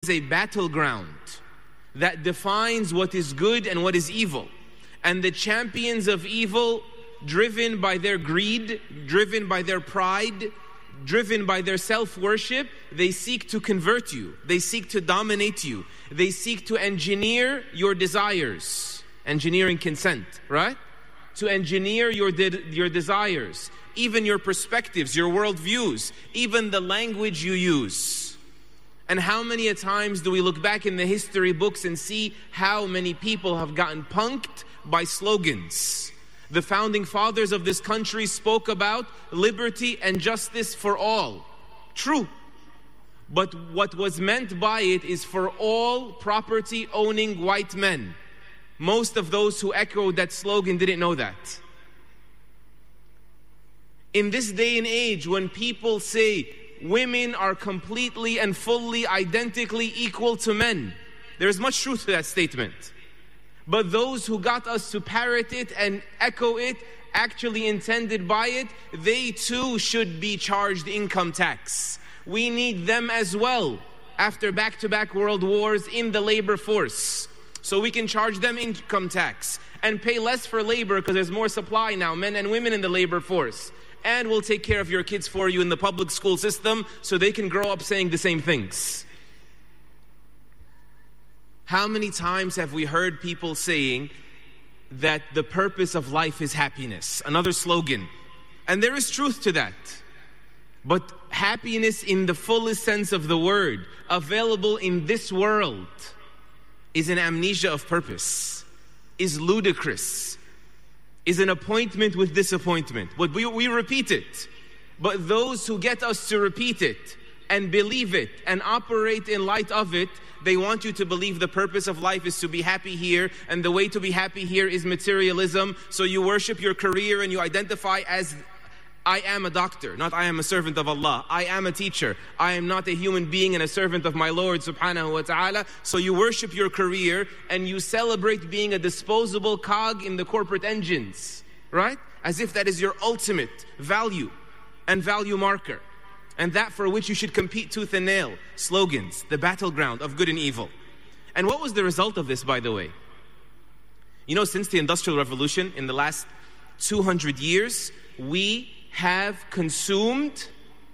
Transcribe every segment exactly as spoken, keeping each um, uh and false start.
a battleground that defines what is good and what is evil. And the champions of evil, driven by their greed, driven by their pride, driven by their self-worship, they seek to convert you. They seek to dominate you. They seek to engineer your desires. Engineering consent, right? To engineer your, de- your desires, even your perspectives, your worldviews, even the language you use. And how many a times do we look back in the history books and see how many people have gotten punked by slogans? The founding fathers of this country spoke about liberty and justice for all. True. But what was meant by it is for all property-owning white men. Most of those who echoed that slogan didn't know that. In this day and age, when people say women are completely and fully identically equal to men, there is much truth to that statement. But those who got us to parrot it and echo it, actually intended by it, they too should be charged income tax. We need them as well after back-to-back world wars in the labor force. So we can charge them income tax and pay less for labor because there's more supply now, men and women in the labor force. And we'll take care of your kids for you in the public school system so they can grow up saying the same things. How many times have we heard people saying that the purpose of life is happiness? Another slogan. And there is truth to that. But happiness in the fullest sense of the word, available in this world, is an amnesia of purpose, is ludicrous, is an appointment with disappointment. But we, we repeat it. But those who get us to repeat it and believe it and operate in light of it, they want you to believe the purpose of life is to be happy here, and the way to be happy here is materialism. So you worship your career and you identify as, I am a doctor, not I am a servant of Allah. I am a teacher. I am not a human being and a servant of my Lord subhanahu wa ta'ala. So you worship your career and you celebrate being a disposable cog in the corporate engines, right? As if that is your ultimate value and value marker. And that for which you should compete tooth and nail. Slogans, the battleground of good and evil. And what was the result of this, by the way? You know, since the Industrial Revolution, in the last two hundred years, we have consumed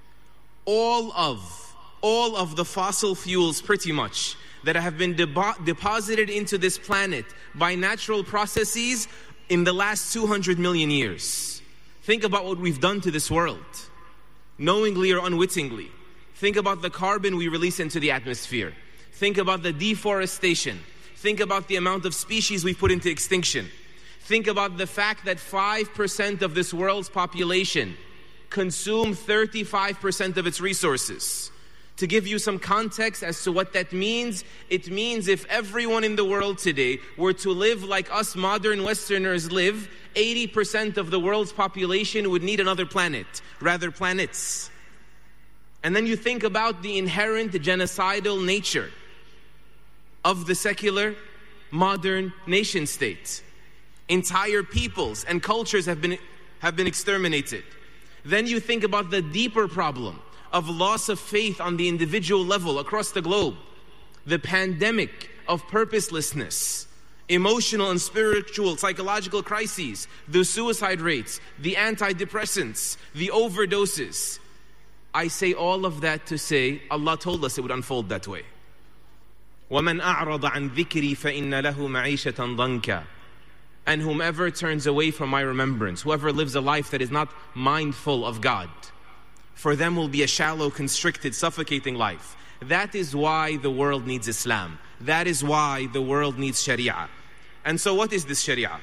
all of, all of the fossil fuels pretty much that have been debo- deposited into this planet by natural processes in the last two hundred million years. Think about what we've done to this world. Knowingly or unwittingly. Think about the carbon we release into the atmosphere. Think about the deforestation. Think about the amount of species we've put into extinction. Think about the fact that five percent of this world's population consume thirty-five percent of its resources. To give you some context as to what that means, it means if everyone in the world today were to live like us modern Westerners live, eighty percent of the world's population would need another planet, rather planets. And then you think about the inherent genocidal nature of the secular, modern nation state. Entire peoples and cultures have been, have been exterminated. Then you think about the deeper problem of loss of faith on the individual level across the globe. The pandemic of purposelessness, emotional and spiritual, psychological crises, the suicide rates, the antidepressants, the overdoses. I say all of that to say, Allah told us it would unfold that way. وَمَنْ أَعْرَضَ عَنْ ذِكْرِي فَإِنَّ لَهُ مَعِيشَةً ضَنْكًا. And whomever turns away from my remembrance, whoever lives a life that is not mindful of God, for them will be a shallow, constricted, suffocating life. That is why the world needs Islam. That is why the world needs Sharia. And so what is this Sharia?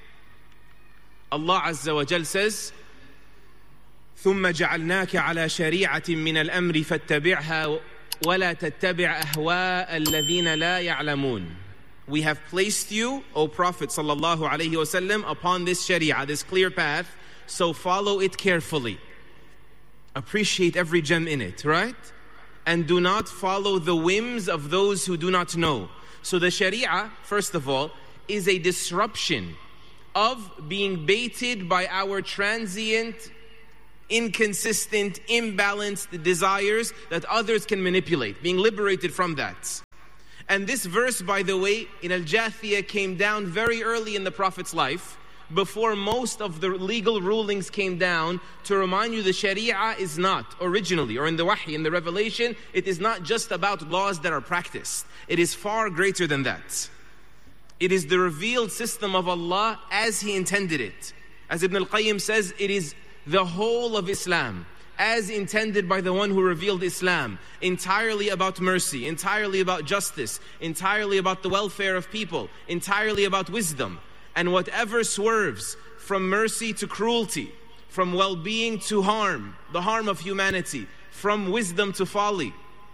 Allah Azza wa Jal says, ثُمَّ جَعَلْنَاكَ عَلَى شَرِيعَةٍ مِّنَ الْأَمْرِ فَاتَّبِعْهَا وَلَا تَتَّبِعْ أَهْوَاءَ الَّذِينَ لَا يَعْلَمُونَ. We have placed you, O Prophet sallallahu alaihi wasallam, upon this Sharia, this clear path, so follow it carefully. Appreciate every gem in it, right? And do not follow the whims of those who do not know. So the Sharia, first of all, is a disruption of being baited by our transient, inconsistent, imbalanced desires that others can manipulate, being liberated from that. And this verse, by the way, in Al-Jathiyah, came down very early in the Prophet's life, before most of the legal rulings came down, to remind you the Sharia is not, originally, or in the Wahy, in the revelation, it is not just about laws that are practiced. It is far greater than that. It is the revealed system of Allah as He intended it. As Ibn al-Qayyim says, it is the whole of Islam, as intended by the one who revealed Islam, entirely about mercy, entirely about justice, entirely about the welfare of people, entirely about wisdom. And whatever swerves from mercy to cruelty, from well-being to harm, the harm of humanity, from wisdom to folly,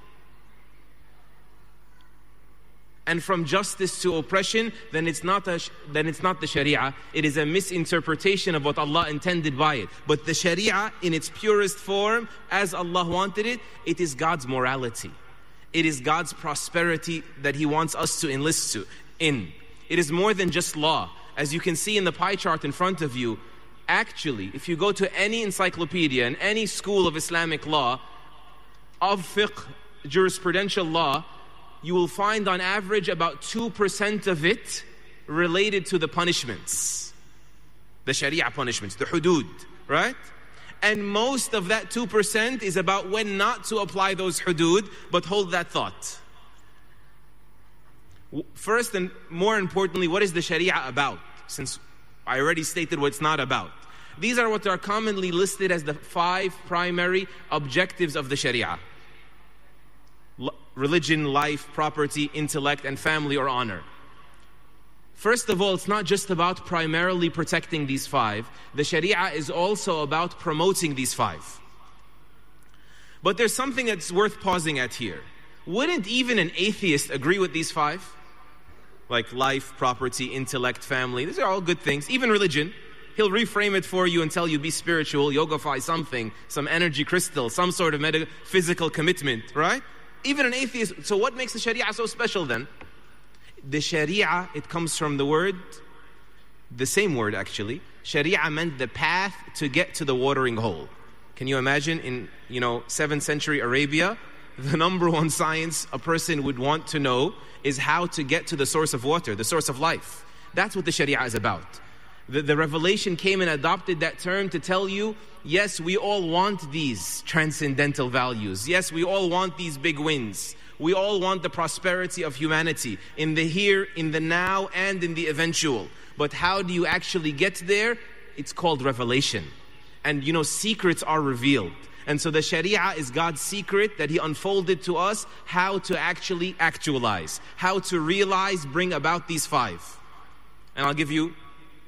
and from justice to oppression, then it's not a, then it's not the Sharia. It is a misinterpretation of what Allah intended by it. But the Sharia, in its purest form, as Allah wanted it, it is God's morality. It is God's prosperity that He wants us to enlist to, in. It is more than just law. As you can see in the pie chart in front of you, actually, if you go to any encyclopedia and any school of Islamic law, of fiqh, jurisprudential law, you will find on average about two percent of it related to the punishments, the Sharia punishments, the hudud, right? And most of that two percent is about when not to apply those hudud, but hold that thought. First and more importantly, what is the Sharia about? Since I already stated what it's not about. These are what are commonly listed as the five primary objectives of the Sharia. L- religion, life, property, intellect, and family or honor. First of all, it's not just about primarily protecting these five. The Sharia is also about promoting these five. But there's something that's worth pausing at here. Wouldn't even an atheist agree with these five? Like life, property, intellect, family. These are all good things. Even religion. He'll reframe it for you and tell you be spiritual, yogify something, some energy crystal, some sort of meta- physical commitment, right? Even an atheist. So what makes the Sharia so special then? The Sharia, it comes from the word, the same word actually. Sharia meant the path to get to the watering hole. Can you imagine in, you know, seventh century Arabia, the number one science a person would want to know is how to get to the source of water, the source of life. That's what the Sharia is about. The, the revelation came and adopted that term to tell you, yes, we all want these transcendental values. Yes, we all want these big wins. We all want the prosperity of humanity in the here, in the now, and in the eventual. But how do you actually get there? It's called revelation. And you know, secrets are revealed. And so the Sharia is God's secret that He unfolded to us, how to actually actualize, how to realize, bring about these five. And I'll give you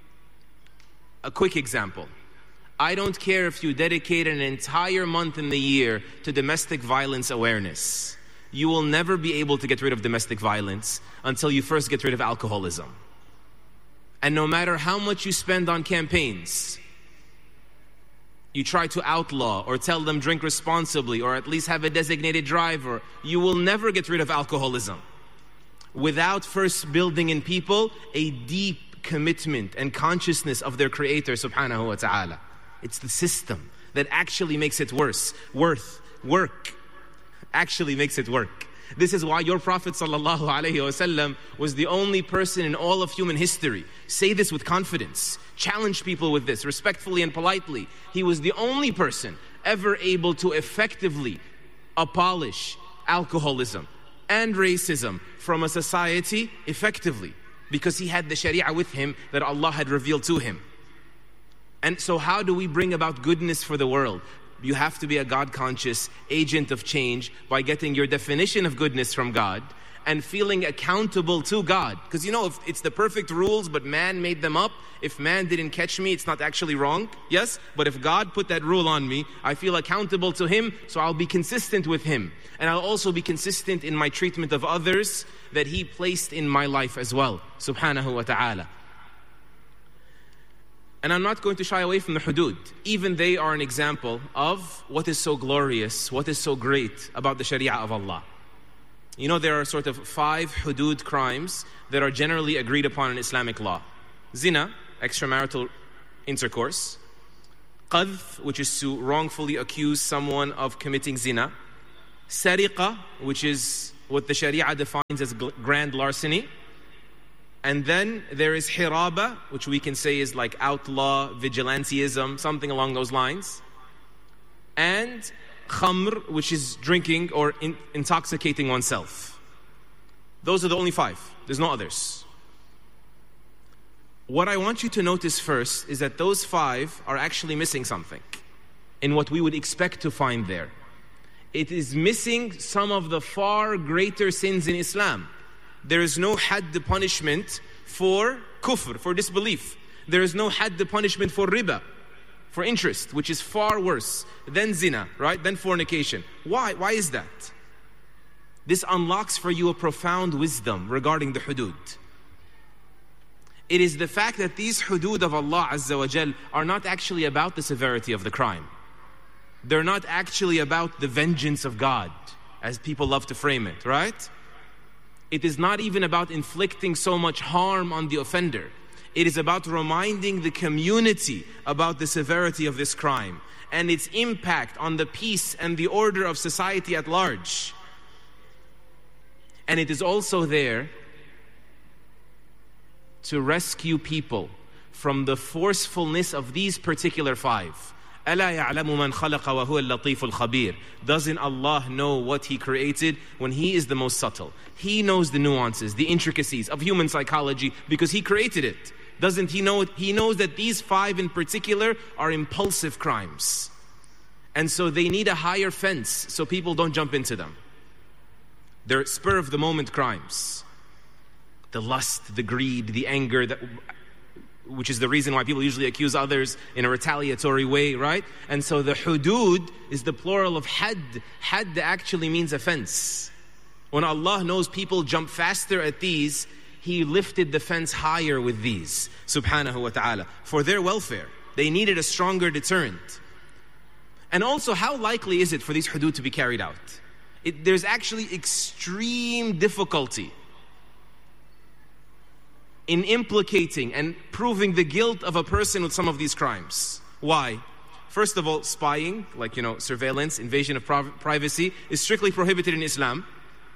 a quick example. I don't care if you dedicate an entire month in the year to domestic violence awareness. You will never be able to get rid of domestic violence until you first get rid of alcoholism. And no matter how much you spend on campaigns, you try to outlaw or tell them drink responsibly or at least have a designated driver, you will never get rid of alcoholism without first building in people a deep commitment and consciousness of their Creator subhanahu wa ta'ala. It's the system that actually makes it worse, worth, work, actually makes it work. This is why your Prophet sallallahu alaihi wasallam was the only person in all of human history. Say this with confidence. Challenge people with this, respectfully and politely. He was the only person ever able to effectively abolish alcoholism and racism from a society effectively, because he had the Sharia with him that Allah had revealed to him. And so how do we bring about goodness for the world? You have to be a God-conscious agent of change by getting your definition of goodness from God and feeling accountable to God. Because you know, if it's the perfect rules, but man made them up, if man didn't catch me, it's not actually wrong, yes? But if God put that rule on me, I feel accountable to Him, so I'll be consistent with Him. And I'll also be consistent in my treatment of others that He placed in my life as well, subhanahu wa ta'ala. And I'm not going to shy away from the hudud. Even they are an example of what is so glorious, what is so great about the Sharia of Allah. You know, there are sort of five hudud crimes that are generally agreed upon in Islamic law. Zina, extramarital intercourse. Qadhf, which is to wrongfully accuse someone of committing zina. Sariqa, which is what the Sharia defines as grand larceny. And then there is hiraba, which we can say is like outlaw, vigilantism, something along those lines. And khamr, which is drinking or in, intoxicating oneself. Those are the only five. There's no others. What I want you to notice first is that those five are actually missing something in what we would expect to find there. It is missing some of the far greater sins in Islam. There is no hadd punishment for kufr, for disbelief. There is no hadd punishment for riba, for interest, which is far worse than zina, right? Than fornication. Why? Why is that? This unlocks for you a profound wisdom regarding the hudud. It is the fact that these hudud of Allah Azza wa Jal are not actually about the severity of the crime. They're not actually about the vengeance of God, as people love to frame it, right? It is not even about inflicting so much harm on the offender. It is about reminding the community about the severity of this crime and its impact on the peace and the order of society at large. And it is also there to rescue people from the forcefulness of these particular five. أَلَا يَعْلَمُ مَنْ خَلَقَ وَهُوَ اللَّطِيفُ الْخَبِيرُ. Doesn't Allah know what He created when He is the most subtle? He knows the nuances, the intricacies of human psychology because He created it. Doesn't He know it? He knows that these five in particular are impulsive crimes. And so they need a higher fence so people don't jump into them. They're spur-of-the-moment crimes. The lust, the greed, the anger, that, which is the reason why people usually accuse others in a retaliatory way, right? And so the hudud is the plural of hadd. Hadd actually means offense. When Allah knows people jump faster at these, He lifted the fence higher with these, subhanahu wa ta'ala, for their welfare. They needed a stronger deterrent. And also, how likely is it for these hudud to be carried out? It, there's actually extreme difficulty in implicating and proving the guilt of a person with some of these crimes. Why? First of all, spying, like, you know, surveillance, invasion of priv- privacy, is strictly prohibited in Islam.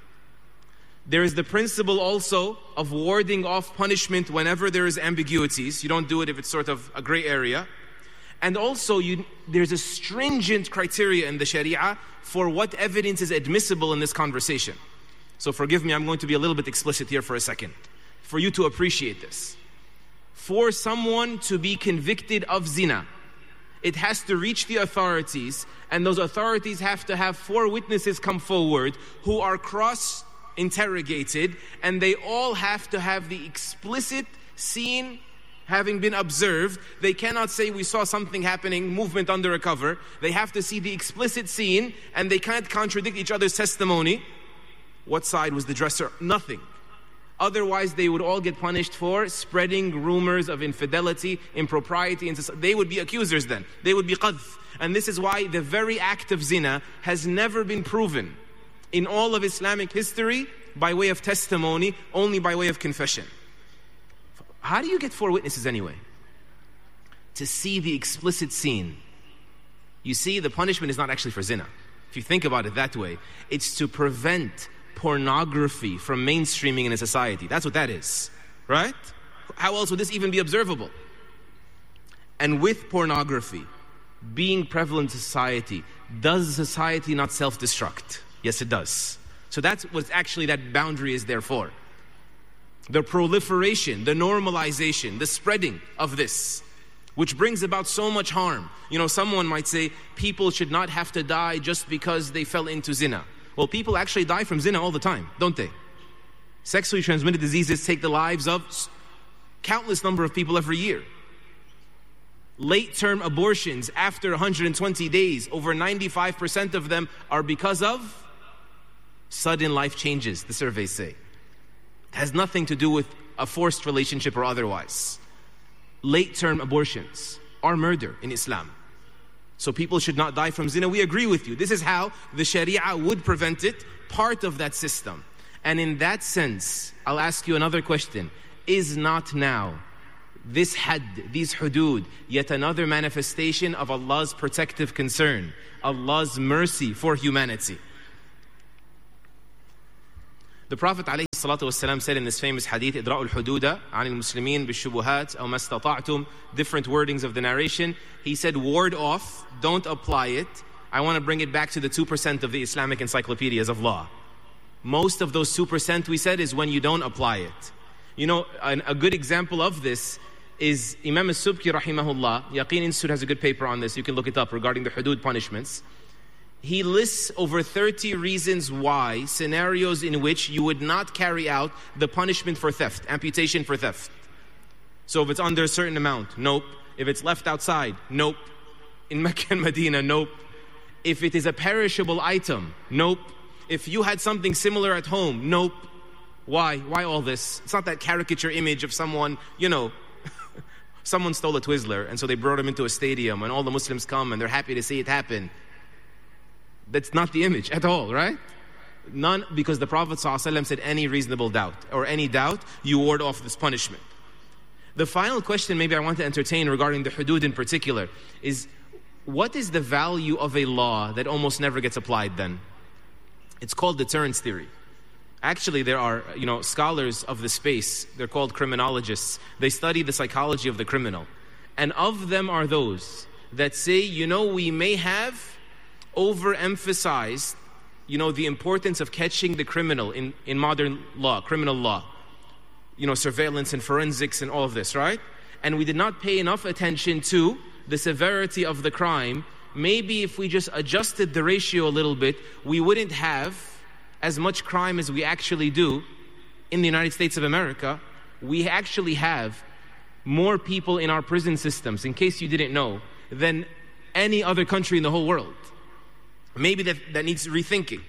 There is the principle also of warding off punishment whenever there is ambiguities. You don't do it if it's sort of a gray area. And also, you, there's a stringent criteria in the Sharia for what evidence is admissible in this conversation. So forgive me, I'm going to be a little bit explicit here for a second, for you to appreciate this. For someone to be convicted of zina, it has to reach the authorities, and those authorities have to have four witnesses come forward who are cross-interrogated, and they all have to have the explicit scene having been observed. They cannot say we saw something happening, movement under a cover. They have to see the explicit scene, and they can't contradict each other's testimony. What side was the dresser? Nothing. Otherwise, they would all get punished for spreading rumors of infidelity, impropriety. They would be accusers then. They would be qadh. And this is why the very act of zina has never been proven in all of Islamic history by way of testimony, only by way of confession. How do you get four witnesses anyway? To see the explicit scene. You see, the punishment is not actually for zina. If you think about it that way, it's to prevent pornography from mainstreaming in a society. That's what that is, right? How else would this even be observable? And with pornography being prevalent in society, does society not self-destruct? Yes, it does. So that's what actually that boundary is there for. The proliferation, the normalization, the spreading of this, which brings about so much harm. You know, someone might say people should not have to die just because they fell into zina. Well, people actually die from zina all the time, don't they? Sexually transmitted diseases take the lives of countless number of people every year. Late-term abortions after one hundred twenty days, over ninety-five percent of them are because of sudden life changes, the surveys say. It has nothing to do with a forced relationship or otherwise. Late-term abortions are murder in Islam. So people should not die from zina. We agree with you. This is how the Sharia would prevent it, part of that system. And in that sense, I'll ask you another question. Is not now this hadd, these hudud, yet another manifestation of Allah's protective concern, Allah's mercy for humanity? The Prophet ﷺ said in this famous hadith, إِدْرَأُ الْحُدُودَ عَنِ الْمُسْلِمِينَ بِالشُّبُهَاتِ أَوْ مَا اسْتَطَعْتُمْ, different wordings of the narration. He said, ward off, don't apply it. I want to bring it back to the two percent of the Islamic encyclopedias of law. Most of those two percent, we said, is when you don't apply it. You know, an, a good example of this is Imam al-Subki rahimahullah. Yaqeen Institute has a good paper on this. You can look it up regarding the hudud punishments. He lists over thirty reasons why, scenarios in which you would not carry out the punishment for theft, amputation for theft. So if it's under a certain amount, nope. If it's left outside, nope. In Mecca and Medina, nope. If it is a perishable item, nope. If you had something similar at home, nope. Why? Why all this? It's not that caricature image of someone, you know, someone stole a Twizzler and so they brought him into a stadium and all the Muslims come and they're happy to see it happen. That's not the image at all, right? None, because the Prophet ﷺ said any reasonable doubt or any doubt, you ward off this punishment. The final question maybe I want to entertain regarding the hudud in particular is, what is the value of a law that almost never gets applied then? It's called deterrence theory. Actually, there are, you know, scholars of the space, they're called criminologists. They study the psychology of the criminal. And of them are those that say, you know, we may have overemphasized, you know, the importance of catching the criminal in, in modern law, criminal law. You know, surveillance and forensics and all of this, right? And we did not pay enough attention to the severity of the crime. Maybe if we just adjusted the ratio a little bit, we wouldn't have as much crime as we actually do in the United States of America. We actually have more people in our prison systems, in case you didn't know, than any other country in the whole world. Maybe that, that needs rethinking.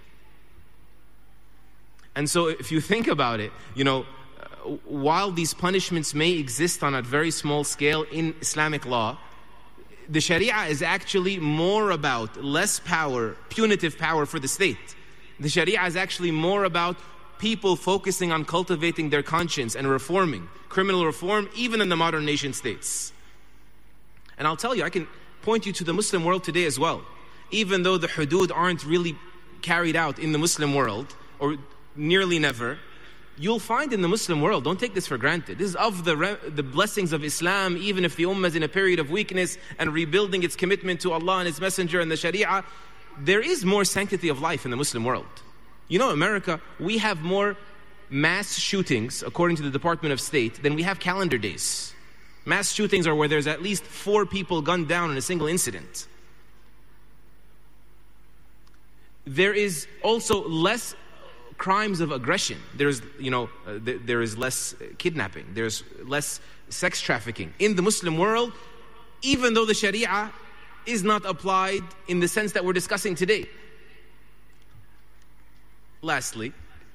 And so if you think about it, you know, uh, while these punishments may exist on a very small scale in Islamic law, the Sharia is actually more about less power, punitive power for the state. The Sharia is actually more about people focusing on cultivating their conscience and reforming, criminal reform, even in the modern nation states. And I'll tell you, I can point you to the Muslim world today as well. Even though the hudud aren't really carried out in the Muslim world, or nearly never, you'll find in the Muslim world, don't take this for granted, this is of the, re- the blessings of Islam, even if the ummah is in a period of weakness and rebuilding its commitment to Allah and His Messenger and the Sharia, there is more sanctity of life in the Muslim world. You know, America, we have more mass shootings, according to the Department of State, than we have calendar days. Mass shootings are where there's at least four people gunned down in a single incident. There is also less crimes of aggression. There's, you know, uh, th- there is less kidnapping. There's less sex trafficking. In the Muslim world, even though the Sharia is not applied in the sense that we're discussing today. Lastly,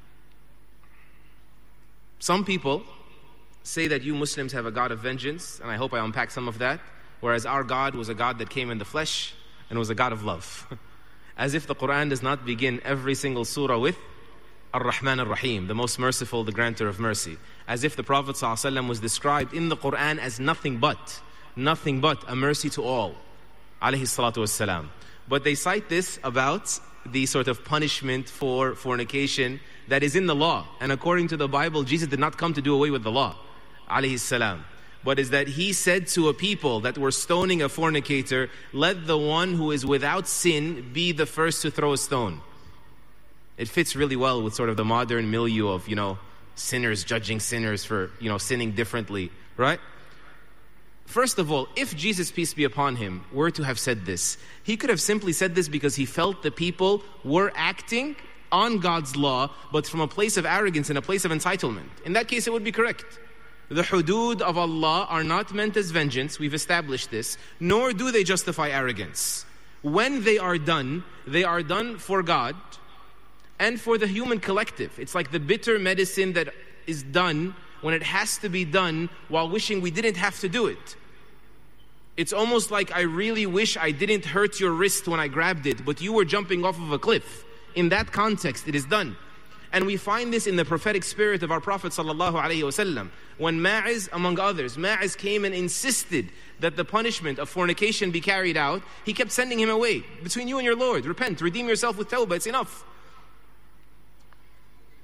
some people say that you Muslims have a God of vengeance, and I hope I unpack some of that, whereas our God was a God that came in the flesh and was a God of love. As if the Quran does not begin every single surah with Ar-Rahman Ar-Rahim, the most merciful, the granter of mercy. As if the Prophet ﷺ was described in the Quran as nothing but, nothing but a mercy to all. Alayhi salatu wassalam. But they cite this about the sort of punishment for fornication that is in the law. And according to the Bible, Jesus did not come to do away with the law. Alayhi salam. But is that he said to a people that were stoning a fornicator, let the one who is without sin be the first to throw a stone. It fits really well with sort of the modern milieu of, you know, sinners judging sinners for, you know, sinning differently, right? First of all, if Jesus, peace be upon him, were to have said this, he could have simply said this because he felt the people were acting on God's law, but from a place of arrogance and a place of entitlement. In that case, it would be correct. The hudud of Allah are not meant as vengeance, we've established this, nor do they justify arrogance. When they are done, they are done for God and for the human collective. It's like the bitter medicine that is done when it has to be done while wishing we didn't have to do it. It's almost like, I really wish I didn't hurt your wrist when I grabbed it, but you were jumping off of a cliff. In that context, it is done. And we find this in the prophetic spirit of our Prophet sallallahu alaihi wasallam. When Ma'iz, among others, Ma'iz came and insisted that the punishment of fornication be carried out, he kept sending him away. Between you and your Lord, repent, redeem yourself with tawbah, it's enough.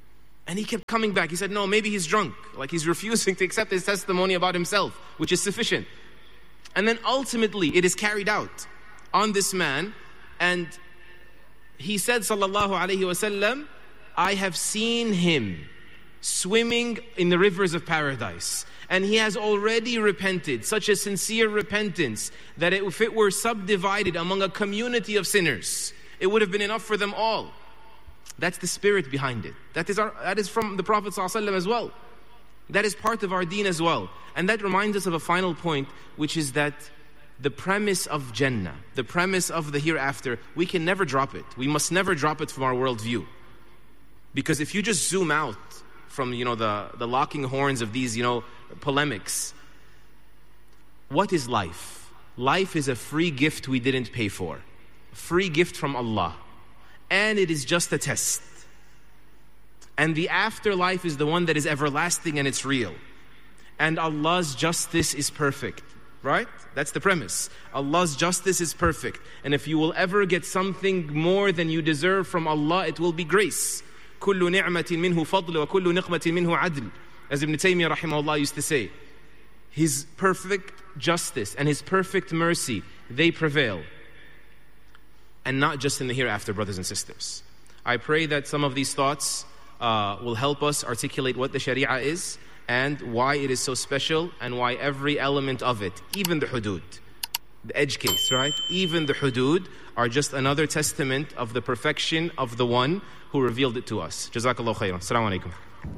And he kept coming back. He said, no, maybe he's drunk. Like he's refusing to accept his testimony about himself, which is sufficient. And then ultimately it is carried out on this man. And he said, sallallahu alayhi wasallam, I have seen him swimming in the rivers of paradise. And he has already repented, such a sincere repentance that if it were subdivided among a community of sinners, it would have been enough for them all. That's the spirit behind it. That is, our, that is from the Prophet ﷺ as well. That is part of our deen as well. And that reminds us of a final point, which is that the premise of Jannah, the premise of the hereafter, we can never drop it. We must never drop it from our worldview. Because if you just zoom out from, you know, the, the locking horns of these, you know, polemics, what is life? Life is a free gift we didn't pay for. A free gift from Allah. And it is just a test. And the afterlife is the one that is everlasting and it's real. And Allah's justice is perfect. Right? That's the premise. Allah's justice is perfect. And if you will ever get something more than you deserve from Allah, it will be grace. كُلُّ نِعْمَةٍ مِّنْهُ فَضْلُ وَكُلُّ نِقْمَةٍ مِّنْهُ عَدْلُ. As Ibn Taymiyyah rahimahullah used to say, His perfect justice and His perfect mercy, they prevail. And not just in the hereafter, brothers and sisters. I pray that some of these thoughts uh, will help us articulate what the Sharia is and why it is so special and why every element of it, even the hudud, the edge case, right? Even the hudud are just another testament of the perfection of the one who revealed it to us. Jazakallah khairan. Assalamu alaikum.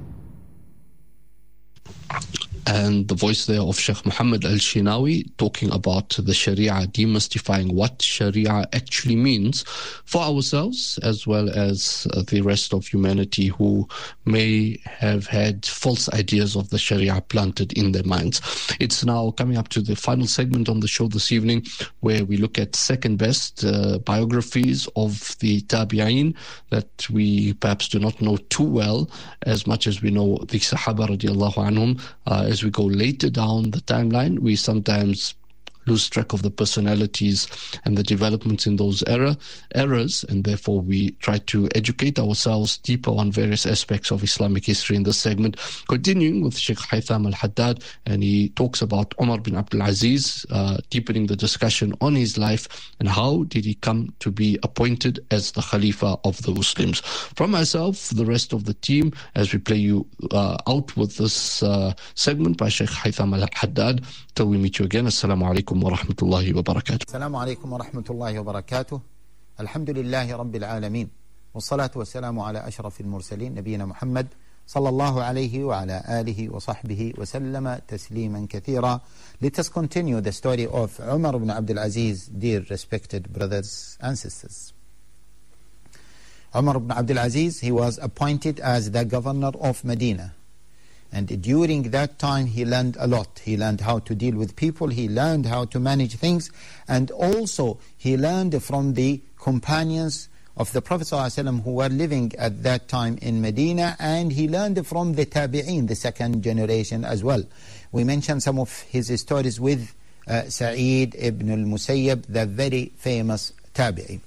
And the voice there of Sheikh Muhammad Al-Shinawi talking about the Sharia, demystifying what Sharia actually means for ourselves as well as uh, the rest of humanity who may have had false ideas of the Sharia planted in their minds. It's now coming up to the final segment on the show this evening where we look at second best uh, biographies of the Tabi'een that we perhaps do not know too well as much as we know the Sahaba radiallahu anhum. Uh, as we go later down the timeline, we sometimes lose track of the personalities and the developments in those era, eras, and therefore we try to educate ourselves deeper on various aspects of Islamic history in this segment. Continuing with Sheikh Haytham Al-Haddad, and he talks about Umar bin Abdul Aziz, uh, deepening the discussion on his life and how did he come to be appointed as the Khalifa of the Muslims. From myself, the rest of the team, as we play you uh, out with this uh, segment by Sheikh Haytham Al-Haddad, till we meet you again. Assalamu alaikum wa rahmatullahi wa barakatuh. Assalamu alaikum wa rahmatullahi wa barakatuh. Alhamdulillahi rabbil alameen. Wassalatu wassalamu ala ashrafil mursaleen. Nabiyyina Muhammad sallallahu alayhi wa ala alihi wa sahbihi wa sallama tasliman kathira. Let us continue the story of Umar ibn Abdul Aziz, dear respected brothers and sisters. Umar ibn Abdul Aziz, he was appointed as the governor of Medina. And during that time, he learned a lot. He learned how to deal with people. He learned how to manage things. And also, he learned from the companions of the Prophet ﷺ who were living at that time in Medina. And he learned from the Tabi'een, the second generation as well. We mentioned some of his stories with uh, Sa'id ibn al-Musayyab, the very famous Tabi'i.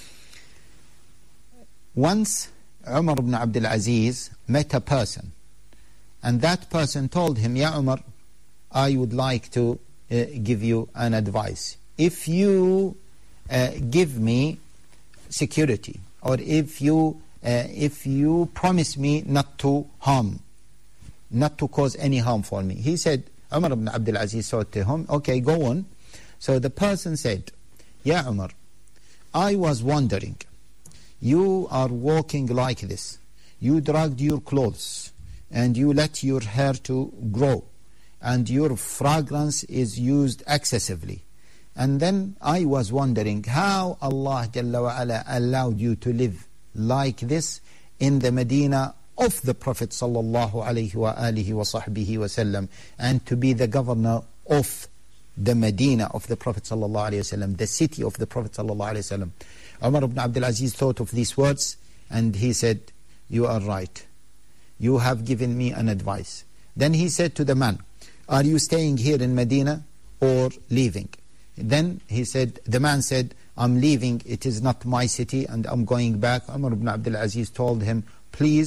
Once, Umar ibn Abdul Aziz met a person. And that person told him, Ya Umar, I would like to uh, give you an advice. If you uh, give me security, or if you, uh, if you promise me not to harm, not to cause any harm for me. He said, Umar ibn Abdul Aziz said to him, okay, go on. So the person said, Ya Umar, I was wondering, you are walking like this. You dragged your clothes. And you let your hair to grow, and your fragrance is used excessively. And then I was wondering how Allah Jalla wa Ala allowed you to live like this in the Medina of the Prophet Sallallahu Alaihi wa alihi wa sahbihi wa sallam, and to be the governor of the Medina of the Prophet Sallallahu Alaihi Wasallam, the city of the Prophet Sallallahu Alaihi Wasallam. Umar ibn Abdul Aziz thought of these words, and he said, you are right. You have given me an advice. Then he said to the man, are you staying here in Medina or leaving? Then he said, the man said, I'm leaving. It is not my city and I'm going back. Umar ibn Abdul Aziz told him, please,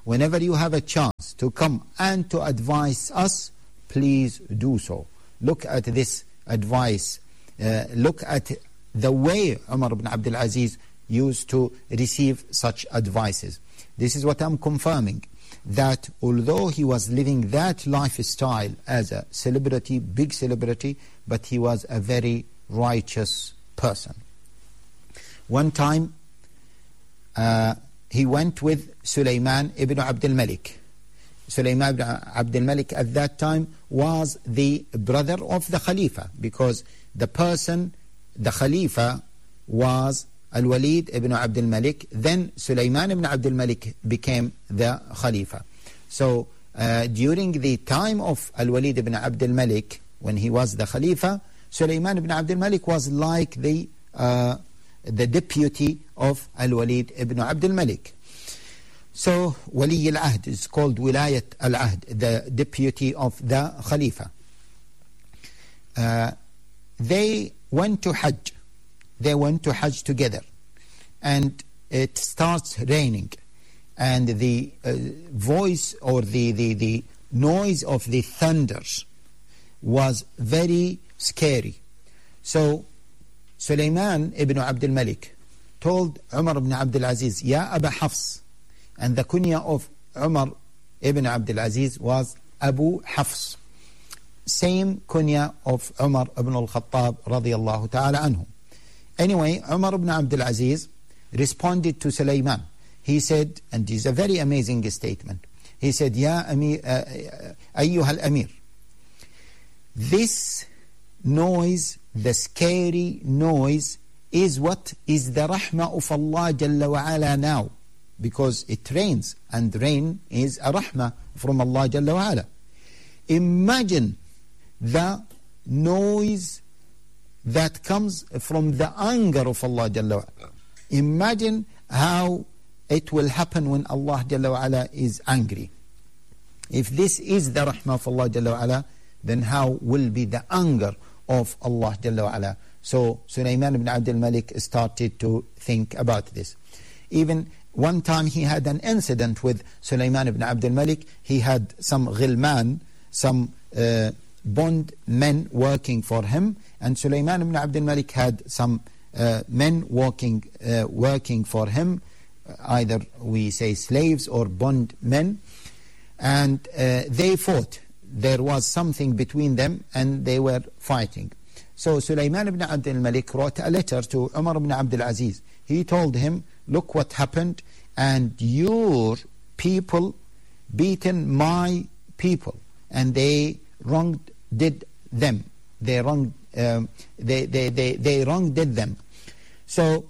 whenever you have a chance to come and to advise us, please do so. Look at this advice. Uh, look at the way Umar ibn Abdul Aziz used to receive such advices. This is what I'm confirming, that although he was living that lifestyle as a celebrity, big celebrity, but he was a very righteous person. One time, uh, he went with Sulaiman ibn Abdul Malik. Sulaiman ibn Abdul Malik at that time was the brother of the Khalifa, because the person, the Khalifa, was Al-Walid ibn Abdul Malik. Then Sulaiman ibn Abdul Malik became the Khalifa. So uh, during the time of Al-Walid ibn Abdul Malik, when he was the Khalifa, Sulaiman ibn Abdul Malik was like the uh, the deputy of Al-Walid ibn Abdul Malik. So Wali al-Ahd is called Wilayat al-Ahd, the deputy of the Khalifa. Uh, they went to Hajj. They went to Hajj together. And it starts raining. And the uh, voice or the, the, the noise of the thunders was very scary. So Sulaiman ibn Abdul Malik told Umar ibn Abdul Aziz, Ya Aba Hafs. And the kunya of Umar ibn Abdul Aziz was Abu Hafs. Same kunya of Umar ibn al-Khattab radiyallahu ta'ala anhu. Anyway, Umar ibn Abdul Aziz responded to Sulaiman. He said, and this is a very amazing statement, he said, Ya Amir, uh, Ayyuha al-Amir, this noise, the scary noise, is what is the rahmah of Allah Jalla wa Ala now, because it rains, and rain is a rahmah from Allah Jalla wa Ala. Imagine the noise that comes from the anger of Allah Jalla wa Ala. Imagine how it will happen when Allah Jalla wa Ala is angry. If this is the rahmah of Allah Jalla wa Ala, then how will be the anger of Allah Jalla wa Ala? So Sulaiman ibn Abdul Malik started to think about this. Even one time he had an incident with Sulaiman ibn Abdul Malik. He had some ghilman, some uh, bond men working for him, and Sulaiman ibn Abdul Malik had some uh, men working, uh, working for him, either we say slaves or bond men, and uh, they fought. There was something between them and they were fighting. So Sulaiman ibn Abdul Malik wrote a letter to Umar ibn Abdul Aziz. He told him, look what happened, and your people beaten my people, and they wronged did them. They wronged um, they, they, they, they wronged did them. So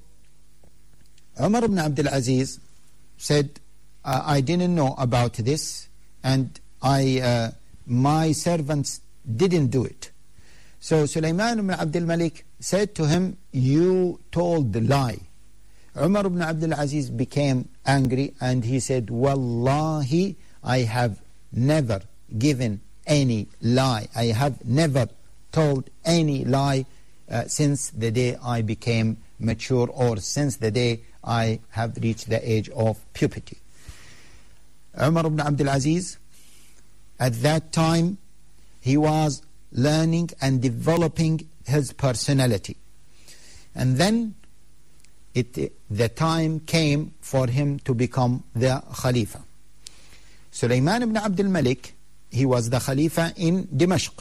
Umar ibn Abdul Aziz said, uh, I didn't know about this, and I uh, my servants didn't do it. So Sulaiman ibn Abdul Malik said to him, you told the lie. Umar ibn Abdul Aziz became angry, and he said, Wallahi, I have never given any lie. I have never told any lie uh, since the day I became mature, or since the day I have reached the age of puberty. Umar ibn Abdul Aziz, at that time, he was learning and developing his personality. And then it, the time came for him to become the Khalifa. Sulaiman ibn Abdul Malik, he was the Khalifa in Dimashq.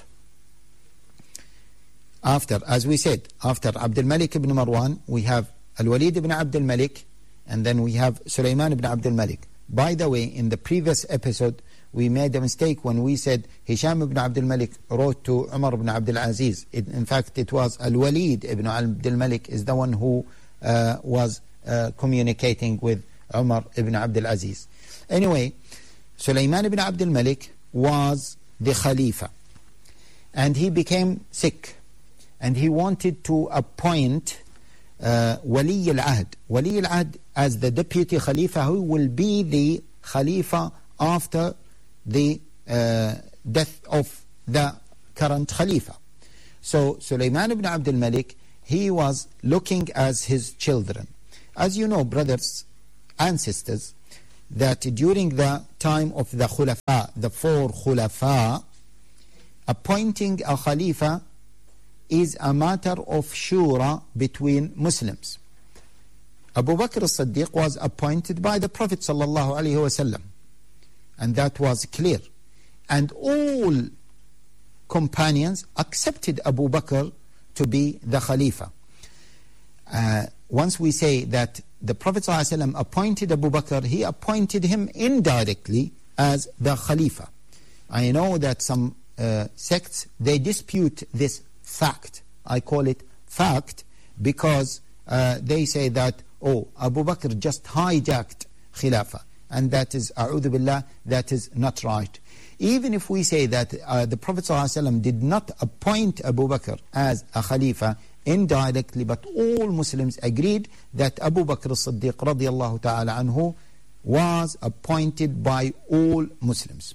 After, as we said, after Abdul Malik ibn Marwan, we have Al-Walid ibn Abdul Malik, and then we have Sulaiman ibn Abdul Malik. By the way, in the previous episode, we made a mistake when we said Hisham ibn Abdul Malik wrote to Umar ibn Abdul Aziz. It, in fact, it was Al-Walid ibn Abdul Malik is the one who uh, was uh, communicating with Umar ibn Abdul Aziz. Anyway, Sulaiman ibn Abdul Malik was the Khalifa, and he became sick, and he wanted to appoint uh, Wali al-Ahd. Wali al-Ahd as the deputy Khalifa, who will be the Khalifa after the uh, death of the current Khalifa. So Sulaiman ibn Abdul Malik, he was looking as his children. As you know, brothers and sisters, that during the time of the Khulafa, the four Khulafa, appointing a Khalifa is a matter of shura between Muslims. Abu Bakr as-Siddiq was appointed by the Prophet sallallahu alaihi wasallam, and that was clear. And all companions accepted Abu Bakr to be the Khalifa. Uh, once we say that the Prophet ﷺ appointed Abu Bakr, he appointed him indirectly as the Khalifa. I know that some uh, sects, they dispute this fact. I call it fact because uh, they say that, oh, Abu Bakr just hijacked Khilafah. And that is, a'udhu billah, that is not right. Even if we say that uh, the Prophet ﷺ did not appoint Abu Bakr as a Khalifa indirectly, but all Muslims agreed that Abu Bakr as-Siddiq radiyallahu ta'ala anhu was appointed by all Muslims.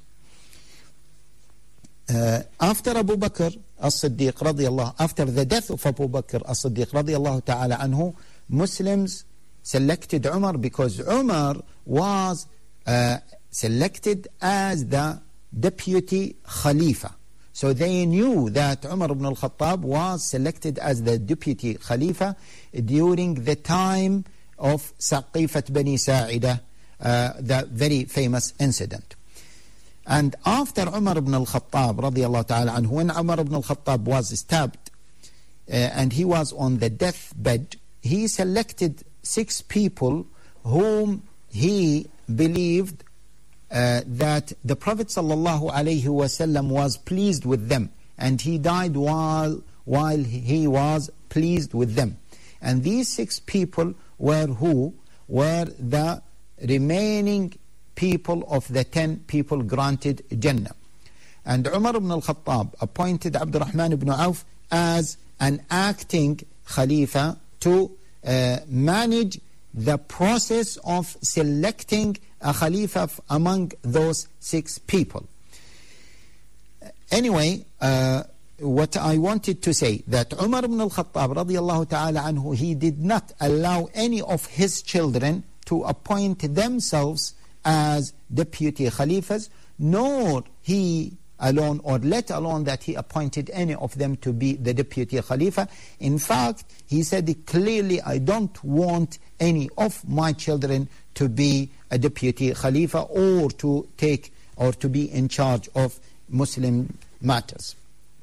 Uh, after Abu Bakr as-Siddiq radiyallahu, after the death of Abu Bakr as-Siddiq radiyallahu ta'ala anhu, Muslims selected Umar because Umar was uh, selected as the deputy Khalifa. So they knew that Umar ibn al-Khattab was selected as the deputy Khalifa during the time of Saqifat Bani Sa'ida, uh, the very famous incident. And after Umar ibn al-Khattab radiyallahu ta'ala anhu, when Umar ibn al-Khattab was stabbed uh, and he was on the deathbed, he selected six people whom he believed uh, that the Prophet sallallahu alaihi wasallam was pleased with them, and he died while while he was pleased with them. And these six people were who? Were the remaining people of the ten people granted Jannah. And Umar ibn al-Khattab appointed Abdurrahman ibn Auf as an acting Khalifa to uh, manage the process of selecting a Khalifa among those six people. Anyway, uh, what I wanted to say, that Umar ibn al-Khattab radiyallahu ta'ala anhu, he did not allow any of his children to appoint themselves as deputy Khalifas, nor he alone, or let alone that he appointed any of them to be the deputy Khalifa. In fact, he said clearly, I don't want any of my children to be a deputy Khalifa or to take or to be in charge of Muslim matters.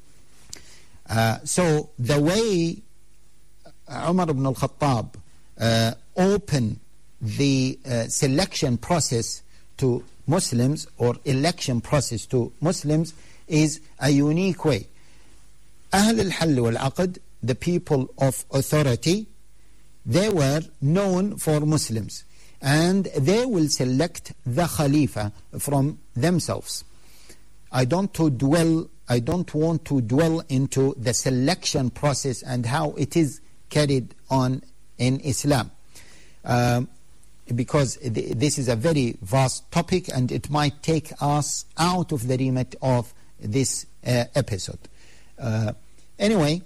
Uh, so the way Umar ibn al-Khattab uh, opened the uh, selection process to Muslims, or election process to Muslims, is a unique way. Ahl al-Hall wal-Aqd, the people of authority, they were known for Muslims, and they will select the Khalifa from themselves. I don't to dwell I don't want to dwell into the selection process and how it is carried on in Islam, um, because th this is a very vast topic and it might take us out of the remit of this uh, episode. Uh, anyway,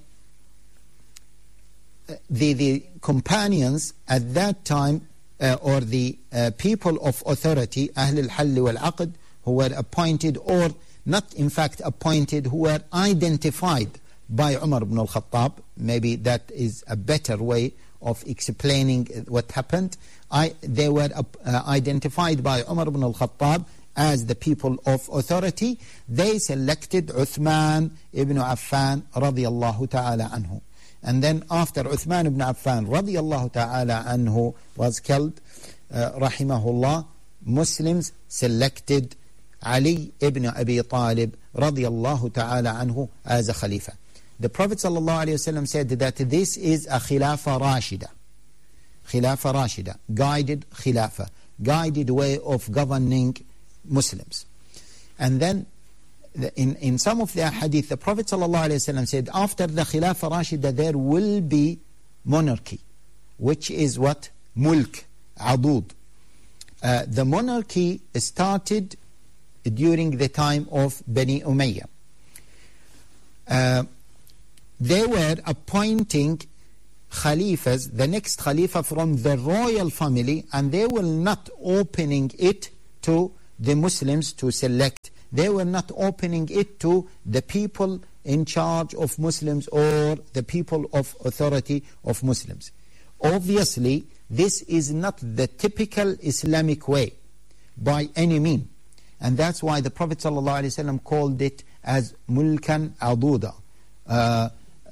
the, the companions at that time, uh, or the uh, people of authority, Ahl al-Hall wal-Aqd, who were appointed, or not in fact appointed, who were identified by Umar ibn al-Khattab, maybe that is a better way of explaining what happened. I, they were uh, identified by Umar ibn al-Khattab as the people of authority. They selected Uthman ibn Affan radiyallahu ta'ala anhu. And then after Uthman ibn Affan radiyallahu ta'ala anhu was killed, uh, rahimahullah, Muslims selected Ali ibn Abi Talib radiyallahu ta'ala anhu as a Khalifa. The Prophet sallallahu alayhi wa sallam said that this is a Khilafah Rashida. Khilafah Rashida, guided Khilafah, guided way of governing Muslims. And then in, in some of the hadith, the Prophet sallallahu alayhi wa sallam said, after the Khilafah Rashida there will be monarchy, which is what? Mulk, Adud. Uh, the monarchy started during the time of Bani Umayyah. Uh, they were appointing Khalifas, the next Khalifa from the royal family, and they were not opening it to the Muslims to select. They were not opening it to the people in charge of Muslims or the people of authority of Muslims. Obviously, this is not the typical Islamic way by any mean. And that's why the Prophet ﷺ called it as mulkan aduda, uh,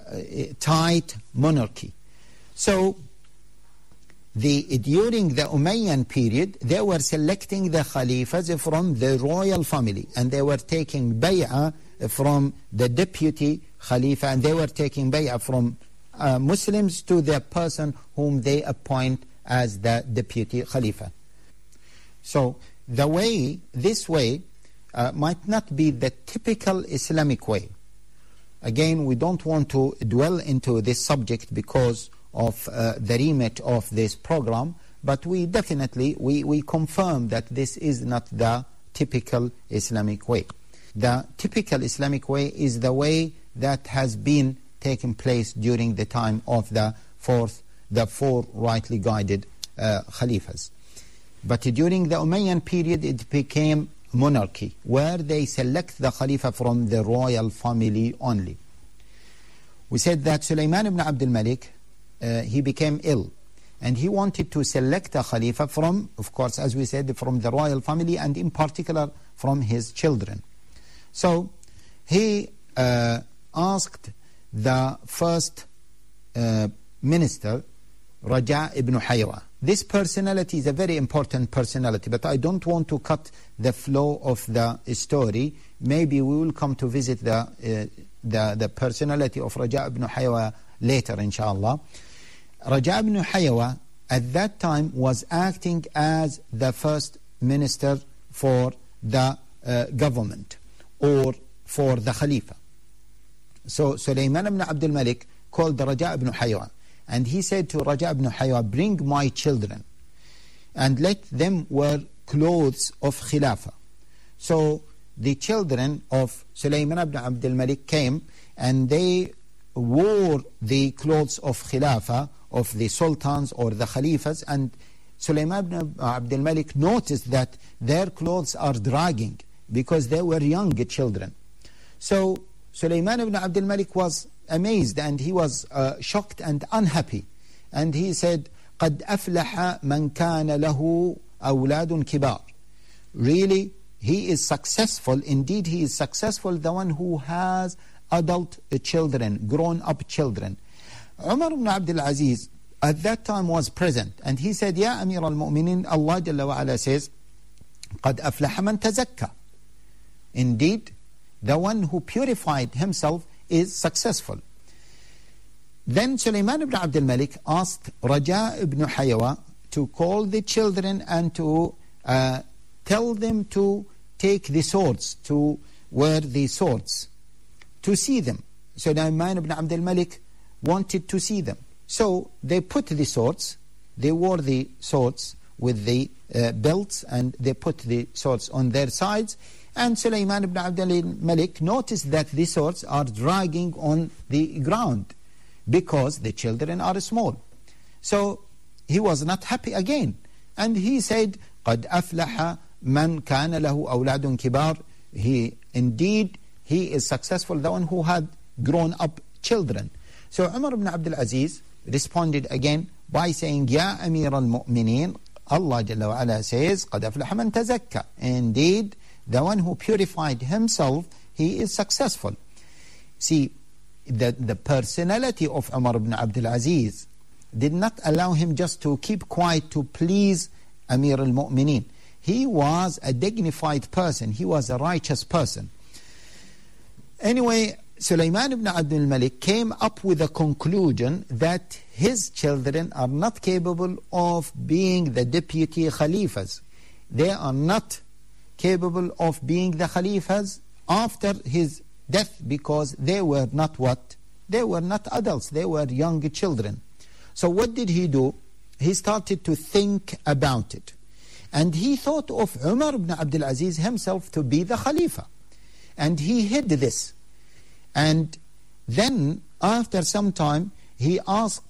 tight monarchy. So, the, during the Umayyan period, they were selecting the Khalifas from the royal family, and they were taking bay'ah from the deputy Khalifa, and they were taking bay'ah from uh, Muslims to the person whom they appoint as the deputy Khalifa. So, the way, this way, uh, might not be the typical Islamic way. Again, we don't want to dwell into this subject because of uh, the remit of this program, but we definitely, we, we confirm that this is not the typical Islamic way. The typical Islamic way is the way that has been taking place during the time of the fourth, the four rightly guided uh, Khalifas. But during the Umayyan period, it became monarchy, where they select the Khalifa from the royal family only. We said that Sulaiman ibn Abdul Malik, uh, he became ill, and he wanted to select a Khalifa from, of course, as we said, from the royal family, and in particular from his children. So he uh, asked the first uh, minister, Raja ibn Haywa. This personality is a very important personality, but I don't want to cut the flow of the story. Maybe we will come to visit the, uh, the, the personality of Raja ibn Haywa later, inshallah. Raja ibn Haywa at that time was acting as the first minister for the uh, government or for the Khalifa. So Sulaiman ibn Abdul Malik called the Raja ibn Haywa, and he said to Raja ibn Haywa, bring my children and let them wear clothes of Khilafah. So the children of Sulaiman ibn Abdul Malik came, and they wore the clothes of Khilafah, of the sultans or the Khalifas, and Sulaiman ibn Abdul Malik noticed that their clothes are dragging because they were young children. So Sulaiman ibn Abdul Malik was amazed, and he was uh, shocked and unhappy, and he said, قَدْ أَفْلَحَ مَنْ كَانَ لَهُ أَوْلَادٌ كِبَارٌ. Really, he is successful, indeed he is successful, the one who has adult children, grown-up children. Umar ibn Abdul Aziz at that time was present, and he said, Ya Amir al-Mu'minin, Allah Jalla wa Ala says, قَدْ أَفْلَحَ مَنْ تَزَكَّى. Indeed, the one who purified himself is successful. Then Sulaiman ibn Abdul Malik asked Raja ibn Haywa to call the children and to uh, tell them to take the swords, to wear the swords, to see them. Sulaiman ibn Abdul Malik wanted to see them. So they put the swords, they wore the swords with the uh, belts, and they put the swords on their sides. And Sulaiman ibn Abdul Malik noticed that the swords are dragging on the ground because the children are small. So he was not happy again. And he said, قَدْ أَفْلَحَ مَنْ كَانَ لَهُ أَوْلَادٌ كِبَارٌ. He, indeed, he is successful, the one who had grown up children. So Umar ibn Abdul Aziz responded again by saying, Ya Amir al-Mu'mineen, Allah Jalla wa Ala says, قَدْ أَفْلَحَ مَنْ تَزَكَّى. Indeed, the one who purified himself, he is successful. See, the, the personality of Umar ibn Abdul Aziz did not allow him just to keep quiet to please Amir al-Mu'mineen. He was a dignified person. He was a righteous person. Anyway, Sulaiman ibn Abdul Malik came up with a conclusion that his children are not capable of being the deputy Khalifas. They are not capable of being the Khalifas after his death because they were not what? They were not adults, they were young children. So what did he do? He started to think about it. And he thought of Umar ibn Abdul Aziz himself to be the Khalifa. And he hid this. And then after some time he asked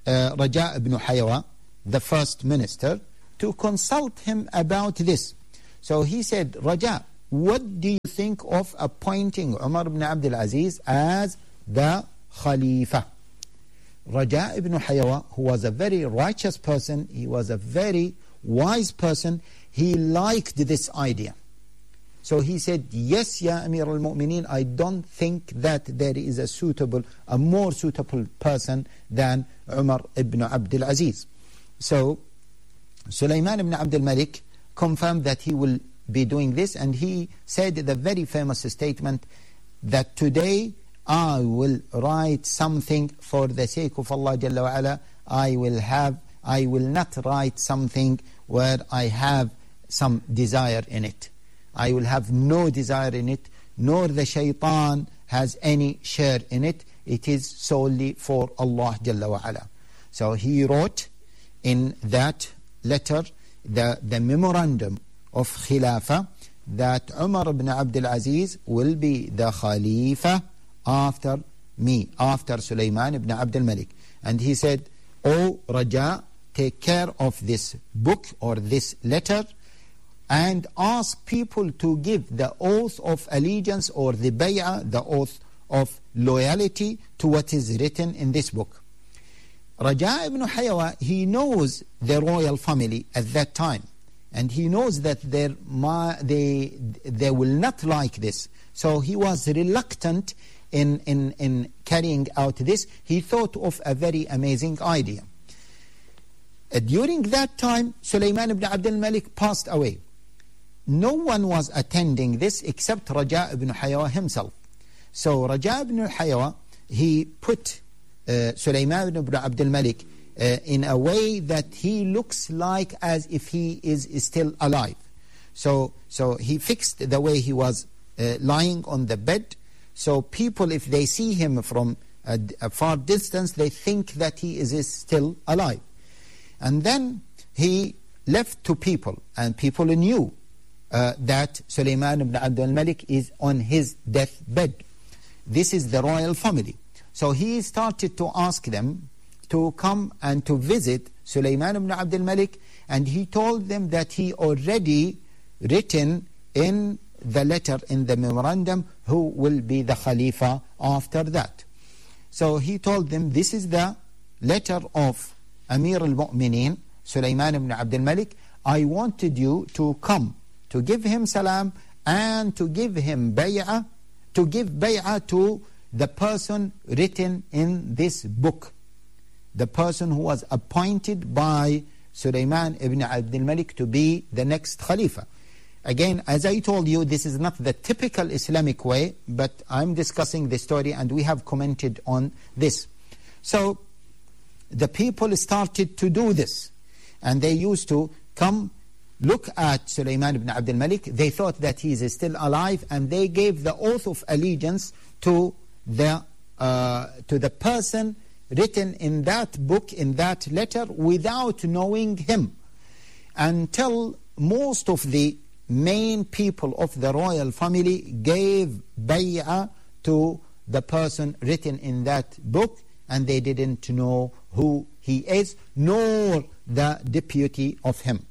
uh, Raja ibn Haywa, the first minister, to consult him about this. So he said, Raja, what do you think of appointing Umar ibn Abdul Aziz as the Khalifa? Raja ibn Haywa, who was a very righteous person, he was a very wise person, he liked this idea. So he said, yes, Ya Amir al-Mu'mineen, I don't think that there is a suitable, a more suitable person than Umar ibn Abdul Aziz. So Sulaiman ibn Abdul Malik confirmed that he will be doing this, and he said the very famous statement that today I will write something for the sake of Allah Jalla wa Ala. I will have, I will not write something where I have some desire in it. I will have no desire in it, nor the shaitan has any share in it. It is solely for Allah Jalla wa Ala. So he wrote in that letter, the, the memorandum of Khilafah, that Umar ibn Abdul Aziz will be the Khalifa after me, after Sulaiman ibn Abdul Malik. And he said, O Raja, take care of this book or this letter, and ask people to give the oath of allegiance or the bay'ah, the oath of loyalty to what is written in this book. Raja ibn Haywa, he knows the royal family at that time, and he knows that they, they will not like this. So he was reluctant in, in, in carrying out this. He thought of a very amazing idea. Uh, during that time, Sulaiman ibn Abdul Malik passed away. No one was attending this except Raja ibn Haywa himself. So Raja ibn Haywa, he put uh, Sulaiman ibn Abdul Malik uh, in a way that he looks like as if he is, is still alive. So, so he fixed the way he was uh, lying on the bed. So people, if they see him from a, a far distance, they think that he is, is still alive. And then he left to people, and people knew Uh, that Sulaiman ibn Abdul Malik is on his deathbed. This is the royal family. So he started to ask them to come and to visit Sulaiman ibn Abdul Malik, and he told them that he already written in the letter, in the memorandum, who will be the Khalifa after that. So he told them, this is the letter of Amir al-Mu'mineen, Sulaiman ibn Abdul Malik. I wanted you to come to give him salam and to give him bay'ah, to give bay'ah to the person written in this book, the person who was appointed by Sulaiman ibn Abdul Malik to be the next Khalifa. Again, as I told you, this is not the typical Islamic way, but I'm discussing the story and we have commented on this. So the people started to do this, and they used to come look at Sulaiman ibn Abdul Malik. They thought that he is still alive, and they gave the oath of allegiance to the, uh, to the person written in that book, in that letter, without knowing him, until most of the main people of the royal family gave bay'ah to the person written in that book, and they didn't know who he is, nor the deputy of him.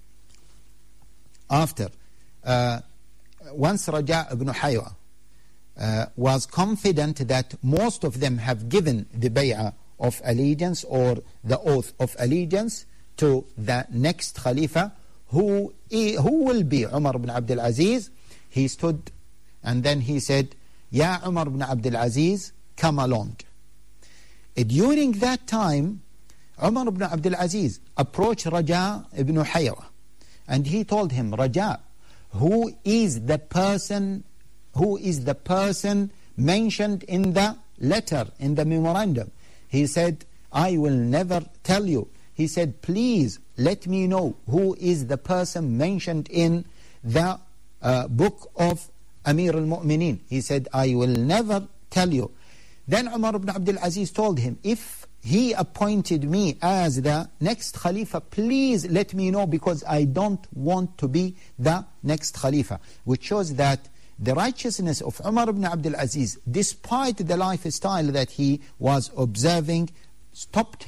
After, uh, once Raja ibn Haywa uh, was confident that most of them have given the bay'ah of allegiance or the oath of allegiance to the next Khalifa, who, who will be Umar ibn Abdul Aziz, he stood and then he said, Ya Umar ibn Abdul Aziz, come along. During that time, Umar ibn Abdul Aziz approached Raja ibn Haywa, and he told him, Raja, who is the person, who is the person mentioned in the letter, in the memorandum? He said, I will never tell you. He said, please let me know who is the person mentioned in the uh, book of Amir al-Mu'mineen. He said, I will never tell you. Then Umar ibn Abdul Aziz told him, if he appointed me as the next Khalifa, please let me know, because I don't want to be the next Khalifa. Which shows that the righteousness of Umar ibn Abdul Aziz, despite the lifestyle that he was observing, stopped him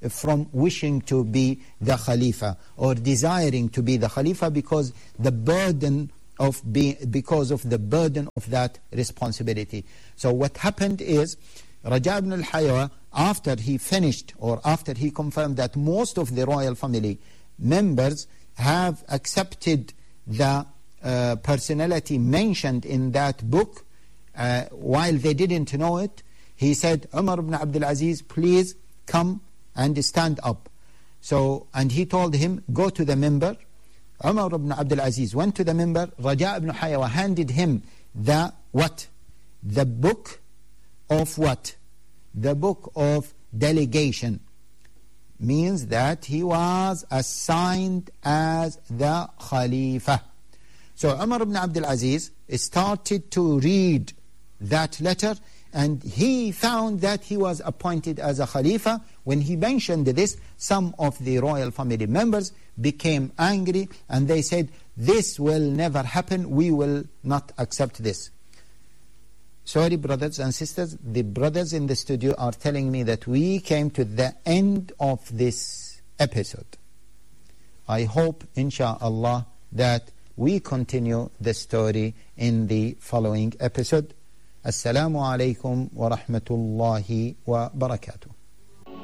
from wishing to be the Khalifa or desiring to be the Khalifa because the burden of being, because of the burden of that responsibility. So what happened is Raja ibn al-Haywa, after he finished or after he confirmed that most of the royal family members have accepted the uh, personality mentioned in that book, uh, while they didn't know it, he said, Umar ibn Abdul Aziz, please come and stand up. So, and he told him, go to the minbar. Umar ibn Abdul Aziz went to the minbar. Raja ibn Haywa handed him the what? The book of what? The book of delegation. Means that he was assigned as the Khalifa. So Umar ibn Abdul Aziz started to read that letter, and he found that he was appointed as a Khalifa. When he mentioned this, some of the royal family members became angry, and they said, this will never happen, we will not accept this. Sorry, brothers and sisters, the brothers in the studio are telling me that we came to the end of this episode. I hope, insha'Allah, that we continue the story in the following episode. Assalamu alaikum wa rahmatullahi wa barakatuh.